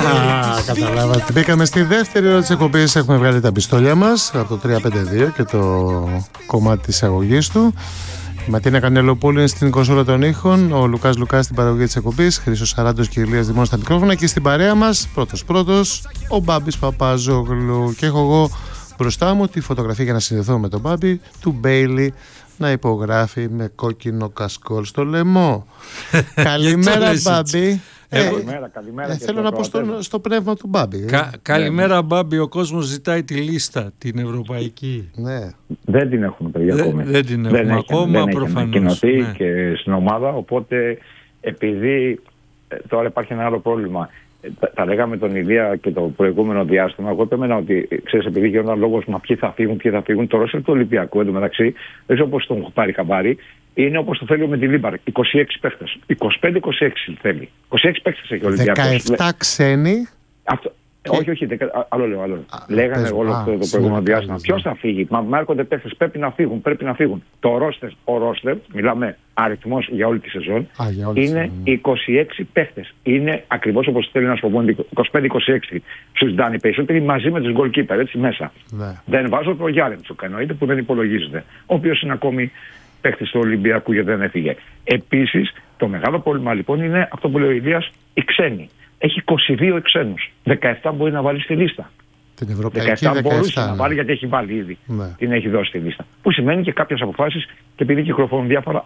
Καταλάβατε. Μπήκαμε στη δεύτερη ώρα της εκπομπής. Έχουμε βγάλει τα πιστόλια μας από το 352 και το κομμάτι της αγωγής του. Η Ματίνα Κανελοπούλου είναι στην κονσόλα των ήχων, ο Λουκάς Λουκάς στην παραγωγή της εκπομπής, Χρήστος Σαράντος και Ηλίας Δημός στα μικρόφωνα και στην παρέα μας πρώτος ο Μπάμπης Παπαζόγλου. Και έχω εγώ μπροστά μου τη φωτογραφία για να συνδεθώ με τον Μπάμπη του Μπέιλι να υπογράφει με κόκκινο κασκόλ στο λαιμό. Καλημέρα Μπάμπη. Καλημέρα. Θέλω να πω στο πνεύμα του Μπάμπη. Καλημέρα Μπάμπη, ο κόσμος ζητάει τη λίστα, την ευρωπαϊκή. Ναι. Δεν την έχουμε παιδιά ακόμη. Δεν την έχουμε ακόμα προφανώς. Δεν έχει ανακοινωθεί και στην ομάδα, οπότε επειδή τώρα υπάρχει ένα άλλο πρόβλημα. Τα λέγαμε τον Ηλία και το προηγούμενο διάστημα. Εγώ επέμενα ότι, ξέρεις, επειδή γίνονταν λόγος μα ποιοι θα φύγουν, το ρόστερ του Ολυμπιακού εντωμεταξύ, δεν ξέρω πώς τον έχω πάρει χαμπάρι, είναι όπως το θέλει με τη Λίμπαρ. 26 παίχτες. 25-26 θέλει. 26 παίχτες έχει ο Ολυμπιακός. 17 ξένοι. Αυτό. Όχι, άλλο λέω. Λέγανε όλο αυτό το προηγούμενο διάστημα. Ποιος θα φύγει? Μα έρχονται παίχτες, πρέπει να φύγουν. Ο ρόστερ, μιλάμε αριθμός για όλη τη σεζόν, είναι 26 παίχτες. Είναι ακριβώς όπως θέλει να σου πω, 25-26 στους Ντάνι περισσότεροι μαζί με τους goalkeeper, έτσι μέσα. Ναι. Δεν βάζω το Γιάρεμτσουκ, εννοείται, που δεν υπολογίζεται. Ο οποίος είναι ακόμη παίχτης του Ολυμπιακού γιατί δεν έφυγε. Επίσης, το μεγάλο πρόβλημα λοιπόν είναι αυτό που λέει ο Ηλίας, οι ξένοι. Έχει 22 ξένους. 17 μπορεί να βάλει στη λίστα. Την Ευρωπαϊκή 17 μπορούσε να βάλει γιατί έχει βάλει ήδη. Ναι. Την έχει δώσει στη λίστα. Που σημαίνει και κάποιες αποφάσεις και επειδή κυκλοφορούν διάφορα,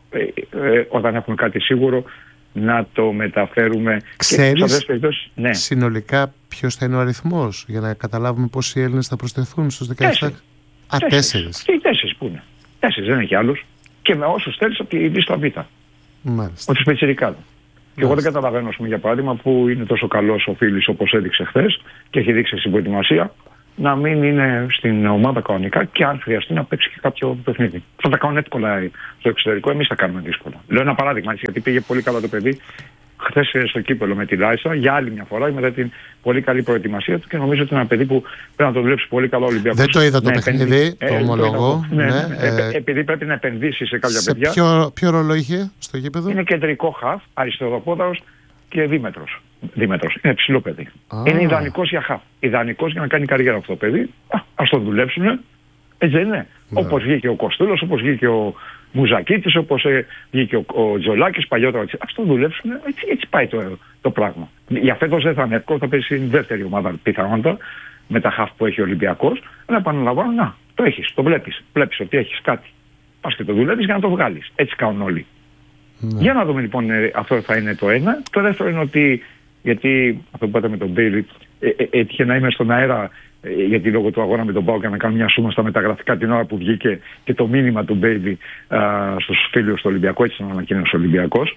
όταν έχουμε κάτι σίγουρο να το μεταφέρουμε. Ξέρεις ναι. Συνολικά ποιος θα είναι ο αριθμός για να καταλάβουμε πόσοι Έλληνες θα προσθεθούν στους 17? 4. 4. Και οι 4 που είναι. 4 δεν έχει άλλους. Και με όσους θέλεις από τη λίστα Β. Μάλιστα. Ότι σπετσιρικάδο. Και εγώ δεν καταλαβαίνω, για παράδειγμα, που είναι τόσο καλός ο Φίλης όπως έδειξε χθες και έχει δείξει στην προετοιμασία, να μην είναι στην ομάδα κανονικά και αν χρειαστεί να παίξει και κάποιο παιχνίδι. Θα τα κάνουν εύκολα στο εξωτερικό, εμείς θα κάνουμε δύσκολα. Λέω ένα παράδειγμα, γιατί πήγε πολύ καλά το παιδί χθες στο κύπελο με τη Λάισα για άλλη μια φορά μετά την πολύ καλή προετοιμασία του και νομίζω ότι είναι ένα παιδί που πρέπει να το δουλέψει πολύ καλά ο Ολυμπιακός. Δεν το είδα το παιχνίδι, το ομολογώ. Επειδή πρέπει να επενδύσει σε κάποια παιδιά. Ποιο ρόλο είχε στο γήπεδο? Είναι κεντρικό χαφ, αριστεροπόδαρος και δίμετρος. Είναι ψηλό παιδί. Είναι ιδανικός για χαφ. Ιδανικός για να κάνει καριέρα αυτό το παιδί. Ας το δουλέψουν. Έτσι δεν είναι? Όπως βγήκε ο Κοστούλος, όπως βγήκε ο Μουζακίτης, όπως βγήκε ο Τζολάκης παλιότερα. Ας το δουλέψουν. Έτσι πάει το πράγμα. Για φέτος δεν θα είναι εύκολο, θα πέσει στην δεύτερη ομάδα πιθανότητα με τα χαφ που έχει ο Ολυμπιακός. Αλλά επαναλαμβάνω, το έχεις, το βλέπεις. Βλέπεις ότι έχεις κάτι. Πας και το δουλεύεις για να το βγάλεις. Έτσι κάνουν όλοι. Ναι. Για να δούμε λοιπόν, αυτό θα είναι το ένα. Το δεύτερο είναι ότι, γιατί αυτό που είπατε με τον Μπέιλι, έτυχε να είμαι στον αέρα, γιατί λόγω του αγώνα με τον ΠΑΟΚ να κάνω μια σούμα στα μεταγραφικά την ώρα που βγήκε και το μήνυμα του Μπέιλι στους φίλους του Ολυμπιακού, έτσι να ανακοίνωσε ο Ολυμπιακός,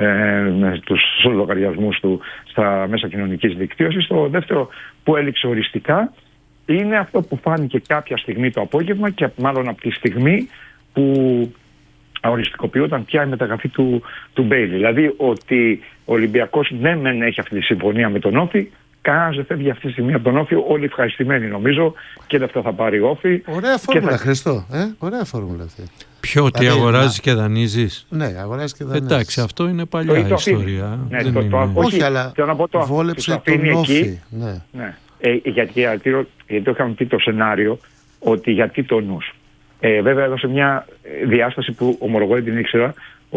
στους λογαριασμούς του στα μέσα κοινωνικής δικτύωσης. Το δεύτερο που έληξε οριστικά είναι αυτό που φάνηκε κάποια στιγμή το απόγευμα και μάλλον από τη στιγμή που οριστικοποιούταν πια η μεταγραφή του Μπέιλι. Δηλαδή ότι ο Ολυμπιακός ναι μεν έχει αυτή τη συμφωνία με τον Όφη, κανένας δεν φεύγει αυτή τη στιγμή από τον Όφη, όλοι ευχαριστημένοι νομίζω και λεφτά θα πάρει ο Όφη. Ωραία φόρμουλα, Χριστό. Ωραία φόρμουλα αυτή. Ποιο, ότι αγοράζεις και δανείζεις? Ναι, αγοράζεις και δανείζεις. Εντάξει, αυτό είναι παλιά ιστορία. Ναι, όχι, αλλά βόλεψε τον Όφη. Ναι. Γιατί το είχαμε πει το σενάριο ότι γιατί το νους. Βέβαια έδωσε μια διάσταση που ομολογώ δεν την ήξερα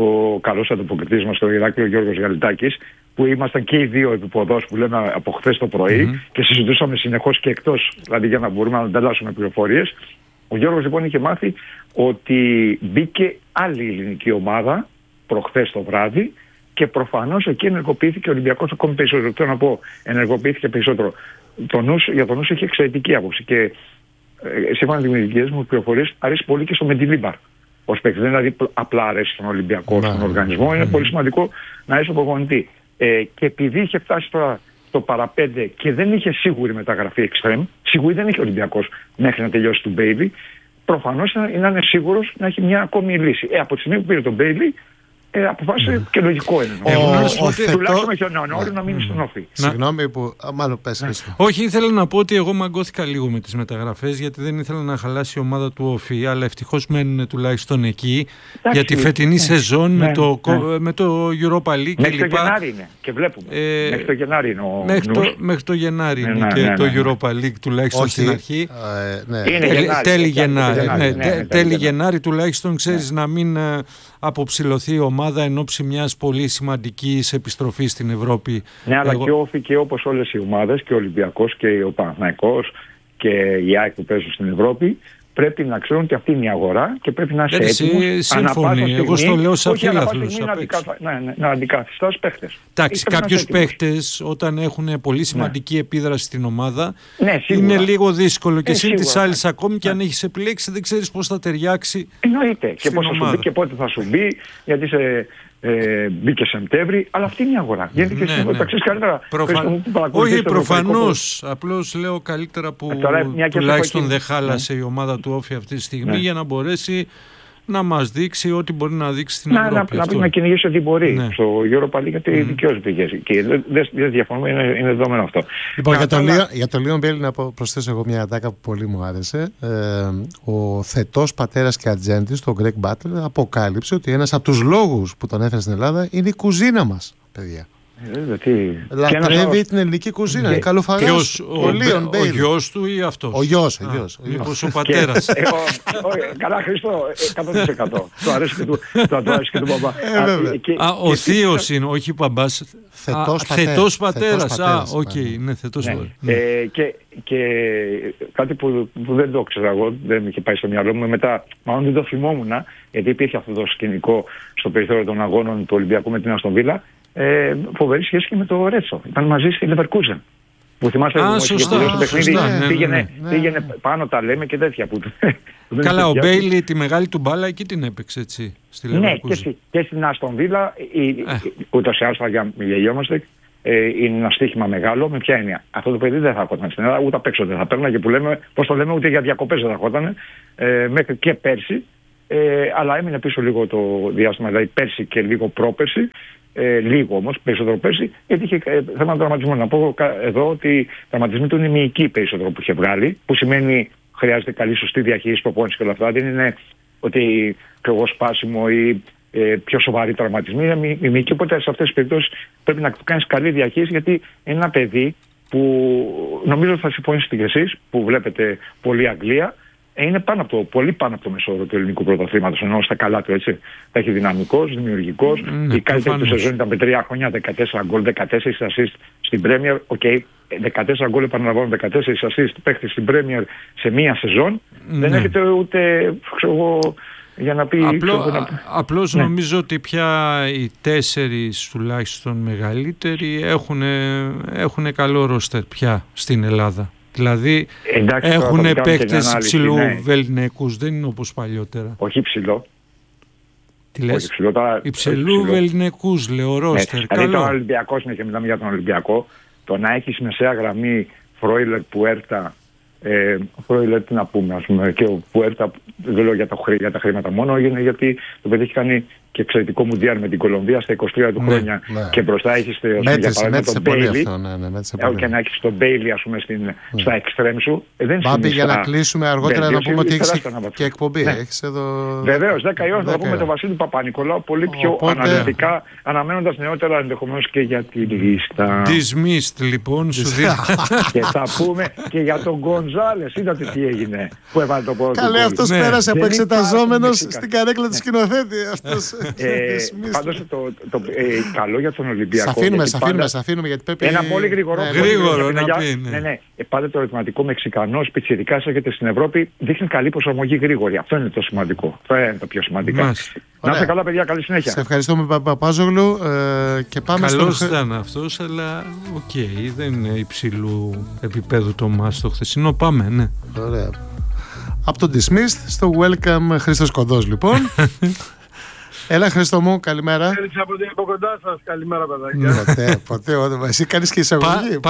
ο καλός ανταποκριτής μας στο Ηράκλειο Γιώργος Γαλιτάκης, που ήμασταν και οι δύο επιποδός που λέμε από χθες το πρωί και συζητούσαμε συνεχώς και εκτός, δηλαδή για να μπορούμε να ανταλλάσσουμε πληροφορίες. Ο Γιώργος λοιπόν είχε μάθει ότι μπήκε άλλη ελληνική ομάδα προχθές το βράδυ και προφανώς εκεί ενεργοποιήθηκε ο Ολυμπιακός ακόμη περισσότερο. Θέλω να πω, ενεργοποιήθηκε περισσότερο. Για τον νους είχε εξαιρετική άποψη και σύμφωνα με τις δικές μου πληροφορίες αρέσει πολύ και στο Μεντιλίμπαρ ως παίκτης. Δεν δηλαδή απλά αρέσει στον Ολυμπιακό, στον οργανισμό. Είναι πολύ σημαντικό να αρέσει στον προπονητή. Και επειδή είχε φτάσει τώρα το παραπέντε και δεν είχε σίγουρη μεταγραφή εξτρέμ, σίγουρη δεν είχε ο Ολυμπιακός μέχρι να τελειώσει τον Μπέιλι, προφανώς να είναι σίγουρος να έχει μια ακόμη λύση. Από τη στιγμή που πήρε τον Μπέιλι, αποφάσισε και λογικό είναι. Τουλάχιστον με τον Ιανουάριο να μείνει στον Όφη. Συγγνώμη που. Μάλλον πες. Όχι, ήθελα να πω ότι εγώ μαγκώθηκα λίγο με τις μεταγραφές, γιατί δεν ήθελα να χαλάσει η ομάδα του Όφη, αλλά ευτυχώς μένουν τουλάχιστον εκεί. Για τη φετινή σεζόν με το Europa League μέχρι το Γενάρη είναι και βλέπουμε. Μέχρι το Γενάρη είναι ο μέχρι το Γενάρη είναι και το Europa League τουλάχιστον στην αρχή. Τέλη Γενάρη τουλάχιστον ξέρεις να μην αποψηλωθεί η ομάδα εν ώψη μιας πολύ σημαντικής επιστροφής στην Ευρώπη. Ναι, αλλά και ο Όφη και όπως όλες οι ομάδες, και ο Ολυμπιακός και ο Παναθηναϊκός και η ΑΕΚ που παίζουν στην Ευρώπη, πρέπει να ξέρουν ότι αυτή είναι η αγορά και πρέπει να είσαι έτοιμος. Σύμφωνοι. Εγώ στο λέω σαν φίλαθλος. Να αντικαθιστάς παίχτες. Εντάξει, κάποιους παίχτες όταν έχουν πολύ σημαντική επίδραση στην ομάδα είναι λίγο δύσκολο και εσύ τις άλλες ακόμη και αν έχεις επιλέξει δεν ξέρεις πώς θα ταιριάξει. Εννοείται. Και πώς θα σου μπει και πότε θα σου μπει, γιατί μπήκε Σεπτέμβρη, αλλά αυτή είναι η αγορά. Γιατί και εσύ τα ξέρεις καλύτερα. Όχι, προφανώς. Απλώς λέω καλύτερα που τουλάχιστον δεν χάλασε η ομάδα του Όφη αυτή τη στιγμή για να μπορέσει να μας δείξει ό,τι μπορεί να δείξει στην Ευρώπη. Να κυνηγήσει ό,τι μπορεί. Στο Europa League γιατί δικαιώς πήγες. Και δεν διαφωνούμε, είναι δεδομένο αυτό. Λοιπόν, για το Λίον Μπέιλι να προσθέσω εγώ μια ατάκα που πολύ μου άρεσε. Ο θετός πατέρας και ατζέντης, τον Greg Butler, αποκάλυψε ότι ένας από τους λόγους που τον έφερε στην Ελλάδα είναι η κουζίνα μας, παιδιά. Λατρεύει την ελληνική κουζίνα. Είναι καλοφαγός. Ο γιος του ή αυτός? Ο γιος. Μήπως ο πατέρας? Καλά, Χριστό, 100%. Του αρέσει και του μπαμπά. Ο θείος είναι, όχι μπαμπάς. Θετός πατέρας. Οκ, ναι, θετός πατέρας. Και κάτι που δεν το ξέρω εγώ, δεν είχε πάει στο μυαλό μου, μετά μάλλον δεν το θυμόμουν, γιατί υπήρχε αυτό το σκηνικό στο περιθώριο των αγώνων του Ολυμπιακού με την Αστον Βίλα. Φοβερή σχέση και με το Ρέτσο. Ήταν μαζί στη Λεβερκούζεν. Που θυμάστε πήγαινε πάνω τα λέμε και τέτοια. Καλά, ο Μπέιλι τη μεγάλη του μπάλα εκεί την έπαιξε έτσι στη Λεβερκούζεν. Ναι, και στην Αστον Βίλα, ούτως ή άλλως θα γελιόμαστε, είναι ένα στοίχημα μεγάλο. Με ποια έννοια? Αυτό το παιδί δεν θα έρχονταν στην Ελλάδα, ούτε απ' έξω δεν θα παίρνει και που λέμε, πώς το λέμε, ούτε για διακοπές δεν θα έρχονταν μέχρι και πέρσι. Αλλά έμεινε πίσω λίγο το διάστημα, δηλαδή πέρσι και λίγο πρόπερσι. Λίγο όμως, περισσότερο πέρσι, γιατί είχε θέμα τραυματισμού. Να πω εδώ ότι οι τραυματισμοί του είναι μυϊκοί περισσότερο που είχε βγάλει, που σημαίνει χρειάζεται καλή σωστή διαχείριση, προπόνηση και όλα αυτά. Δεν είναι ότι σπάσιμο ή πιο σοβαροί τραυματισμοί, είναι μυϊκοί. Οπότε σε αυτές τις περιπτώσεις πρέπει να κάνεις καλή διαχείριση, γιατί είναι ένα παιδί που νομίζω θα συμφωνήσετε κι εσείς, που βλέπετε πολλή Αγγλία. Είναι πολύ πάνω από το μεσόωρο του ελληνικού πρωταθλήματος, ενώ στα καλά του, έτσι. Θα έχει δυναμικός, δημιουργικός. Η καλύτερη του σεζόν ήταν με 3 χρόνια, 14 γκολ, 14 assist στην Premier. 14 γκολ, επαναλαμβάνω, 14 assist παίχτη στην Premier σε μία σεζόν. Δεν έχετε ούτε, για να πει... Απλώς νομίζω ότι πια οι 4 τουλάχιστον μεγαλύτεροι έχουν καλό ρόστερ πια στην Ελλάδα. Δηλαδή έχουν παίκτες υψηλού βεληνικούς, δεν είναι όπως παλιότερα. Όχι υψηλό. Τι λες? Υψηλού βεληνικούς, λέω, ρόστερ. Δηλαδή τον Ολυμπιακό, συνέχεια μιλάμε για τον Ολυμπιακό, το να έχεις μεσαία γραμμή Φρόιλερ, Πουέρτα, Φρόιλερ τι να πούμε, ας πούμε, και ο Πουέρτα, δεν λέω για τα χρήματα μόνο, γιατί το παιδί έχει κάνει και εξαιρετικό μουντιάλ με την Κολομβία στα 23 του χρόνια και μπροστά έχεις για παράδειγμα τον Μπέιλι και να έχεις τον Μπέιλι ας πούμε στα εξτρέμ σου. Μπάμπη, για να κλείσουμε αργότερα να πούμε ότι έχεις και εκπομπή. Βεβαίως, 10 η ώρα θα πούμε τον Βασίλη Παπα-Νικολάου πολύ πιο αναλυτικά, αναμένοντας νεότερα ενδεχομένως και για τη λίστα. Dismissed λοιπόν, σου δίνω. Και θα πούμε και για τον Γκονζάλες, είδατε τι έγινε που έβαλε το πρώτο. Καλέ, αυτός πέρασε από εξεταζόμενος στην καρέκλα του σκηνοθέτη. Πάντως το καλό για τον Ολυμπιακό. Σ' αφήνουμε γιατί πρέπει. Ένα πολύ γρήγορο να πει. Ναι. Πάντα το ερωτηματικό Μεξικανός πιτσιρικάς έρχεται στην Ευρώπη, δείχνει καλή προσαρμογή γρήγορη. Αυτό είναι το σημαντικό. Αυτό είναι το πιο σημαντικό. Να είστε καλά, παιδιά, καλή συνέχεια. Σε ευχαριστούμε, Παπάζογλου. Και πάμε στο. Καλώς ήταν αυτός, αλλά δεν είναι υψηλού επίπεδου το μας το χθεσινό. Πάμε, ναι. Ωραία. Από το Dismissed στο Welcome, Χρήστος Κοντός, λοιπόν. Έλα, Χρήστο μου, καλημέρα. Έριξα από κοντά σας, καλημέρα παιδάκια. Ποτέ, εσύ κάνεις και εισαγωγή.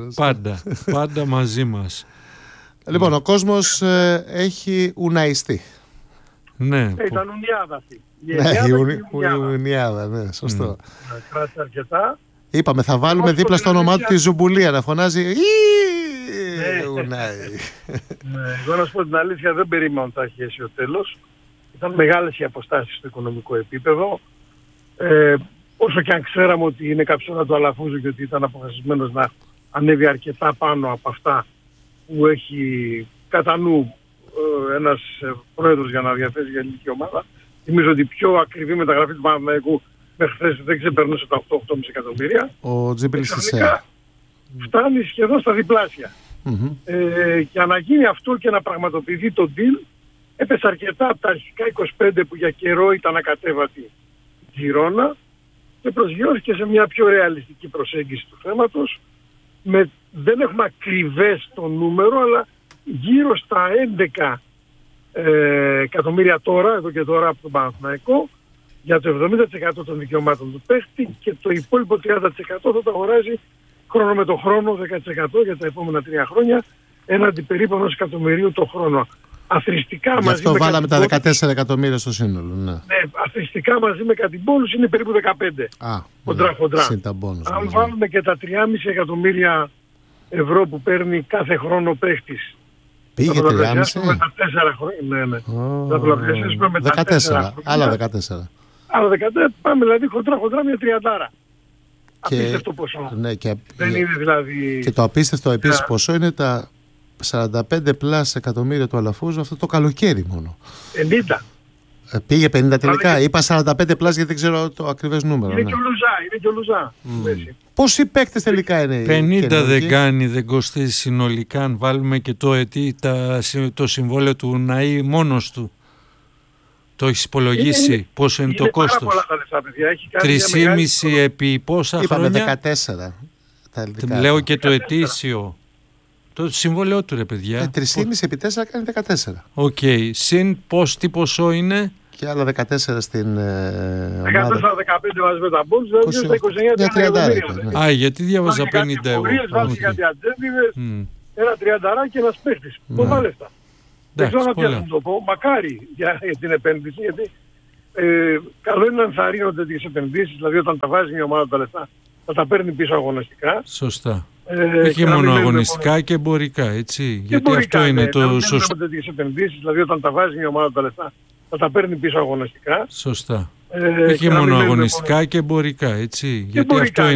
Πάντα μαζί μας. Λοιπόν, ο κόσμος έχει ουναϊστεί. Ναι. Ήταν Ουνιάδα αυτή. Η Ουνιάδα, ναι, σωστό. Κράτησε αρκετά. Είπαμε, θα βάλουμε δίπλα στο όνομά του τη Ζουμπουλία να φωνάζει Ουνάι. Εγώ να σου πω την αλήθεια, δεν περίμενα ότι θα έχει έσει ο τέλος. Ήταν μεγάλες οι αποστάσεις στο οικονομικό επίπεδο. Όσο και αν ξέραμε ότι είναι κάποιος να το αλαφούζω και ότι ήταν αποφασισμένος να ανέβει αρκετά πάνω από αυτά που έχει κατά νου ένας πρόεδρος για να διαθέσει για ελληνική ομάδα. Θυμίζω ότι η πιο ακριβή μεταγραφή του Παναθηναϊκού μέχρι χθες δεν ξεπερνούσε τα 8-8,5 εκατομμύρια. Ο Τζίμπελης Σισέ. Φτάνει σχεδόν στα διπλάσια. Και να γίνει αυτό και να πραγματοποιηθεί το deal, έπεσε αρκετά από τα αρχικά 25 που για καιρό ήταν ακατέβατη Γιρόνα και προσγειώθηκε σε μια πιο ρεαλιστική προσέγγιση του θέματος. Δεν έχουμε ακριβές το νούμερο, αλλά γύρω στα 11 εκατομμύρια τώρα, εδώ και τώρα από τον Παναθηναϊκό, για το 70% των δικαιωμάτων του παίχτη, και το υπόλοιπο 30% θα το αγοράζει χρόνο με το χρόνο, 10% για τα επόμενα 3 χρόνια, έναντι περίπου 1 εκατομμυρίου το χρόνο. Αθροιστικά γι' αυτό βάλαμε τα 14 εκατομμύρια στο σύνολο. Ναι, αθροιστικά μαζί με κάτι μπόνους είναι περίπου 15. Χοντρά. Αν βάλουμε και τα 3,5 εκατομμύρια ευρώ που παίρνει κάθε χρόνο παίχτης, πήγε 3,5. Με τα 4 χρόνια. Ναι. Θα πολλαπλασιάσουμε με τα 4 άλλα 14. Άλλα 14, πάμε δηλαδή χοντρά μια 30. Απίστευτο ποσό. Ναι, δεν είναι δηλαδή... Και το απίστευτο επίσης ποσό είναι τα 45+ εκατομμύρια του Αλαφούζου αυτό το καλοκαίρι μόνο. 50. Πήγε 50 τελικά. Είπα 45+ γιατί δεν ξέρω το ακριβές νούμερο. Είναι και ο Λουζά. Πόσοι παίκτες τελικά είναι? 50 δεν κάνει, δεν κοστίζει συνολικά. Αν βάλουμε και το συμβόλαιο του Ναΐ μόνος του. Το έχεις υπολογίσει πόσο είναι το κόστος? Πάρα πολλά τα λεφτά, παιδιά. 3,5 επί πόσα χρόνια? Είπαμε 14. Λέω και το ετήσιο. Το συμβόλαιό του, ρε παιδιά. 3,5 επί 4 κάνει 14. Οκ. Συν τι ποσό είναι? Και άλλα 14 στην 14-15 μαζί με τα μπόνους, δηλαδή στα 29 γιατί διάβαζα 50 εγώ. Βάζει κάτι ατζέντιδες, ένα 30 και ένας παίχτης. Πολλά λεφτά. Δεν ξέρω τι να το πω. Μακάρι για την επένδυση, γιατί καλό είναι να ενθαρρύνονται τις επενδύσεις, δηλαδή όταν τα βάζει μια ομάδα τα λεφτά θα τα παίρνει πίσω αγωνιστικά. Σωστά. Όχι μόνο αγωνιστικά και εμπορικά, έτσι. Γιατί εμπορικά, αυτό είναι το σωστό. Να τις επενδύσεις, δηλαδή όταν τα βάζει μια ομάδα τα λεφτά θα τα παίρνει πίσω αγωνιστικά. Σωστά. Όχι μόνο αγωνιστικά και εμπορικά, έτσι. Γιατί αυτό είναι